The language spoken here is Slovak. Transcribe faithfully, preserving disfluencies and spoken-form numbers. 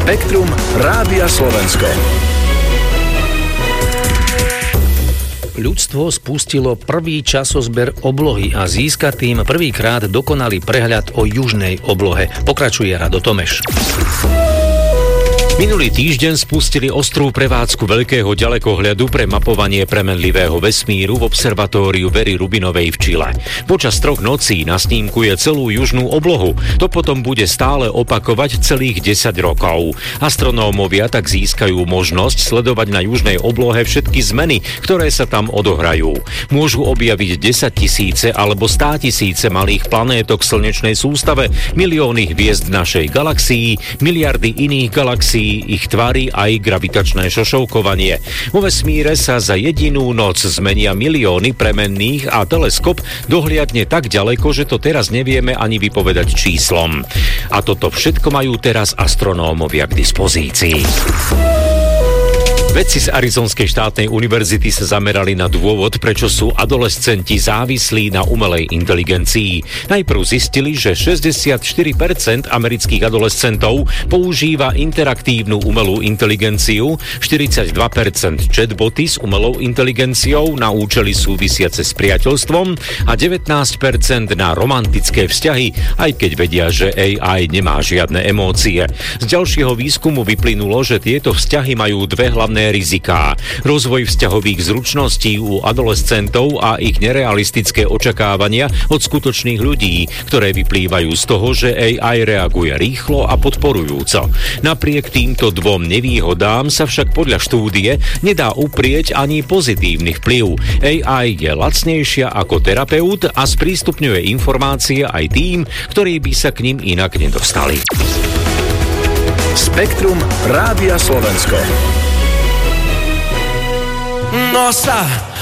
Spektrum Rádia Slovensko. Ľudstvo spustilo prvý časozber oblohy a získa tým prvýkrát dokonalý prehľad o južnej oblohe. Pokračuje Rado Tomeš. Minulý týždeň spustili ostrú prevádzku veľkého ďalekohľadu pre mapovanie premenlivého vesmíru v observatóriu Very Rubinovej v Čile. Počas troch nocí nasnímkuje celú južnú oblohu. To potom bude stále opakovať celých desať rokov. Astronómovia tak získajú možnosť sledovať na južnej oblohe všetky zmeny, ktoré sa tam odohrajú. Môžu objaviť desaťtisíce alebo státisíce malých planétok v slnečnej sústave, milióny hviezd našej galaxii, miliardy iných galaxií, ich tvary aj gravitačné šošovkovanie. Vo vesmíre sa za jedinú noc zmenia milióny premenných a teleskop dohliadne tak ďaleko, že to teraz nevieme ani vypovedať číslom. A toto všetko majú teraz astronómovia k dispozícii. Vedci z Arizonskej štátnej univerzity sa zamerali na dôvod, prečo sú adolescenti závislí na umelej inteligencii. Najprv zistili, že šesťdesiatštyri percent amerických adolescentov používa interaktívnu umelú inteligenciu, štyridsaťdva percent chatboty s umelou inteligenciou na účely súvisiace s priateľstvom a devätnásť percent na romantické vzťahy, aj keď vedia, že á í nemá žiadne emócie. Z ďalšieho výskumu vyplynulo, že tieto vzťahy majú dve hlavné riziká. Rozvoj vzťahových zručností u adolescentov a ich nerealistické očakávania od skutočných ľudí, ktoré vyplývajú z toho, že á í reaguje rýchlo a podporujúco. Napriek týmto dvom nevýhodám sa však podľa štúdie nedá uprieť ani pozitívny vplyv. á í je lacnejšia ako terapeut a sprístupňuje informácie aj tým, ktorí by sa k nim inak nedostali. Spektrum Rádia Slovensko. Nossa